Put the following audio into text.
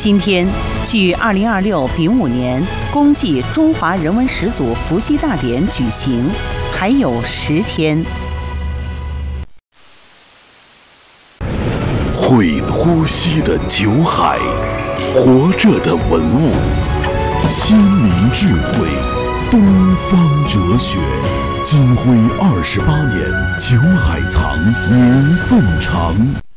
今天，距2026丙午年公祭中华人文始祖伏羲大典举行还有10天。 会呼吸的酒海，活着的文物，先民智慧，东方哲学。金辉28年，酒海藏，年份长。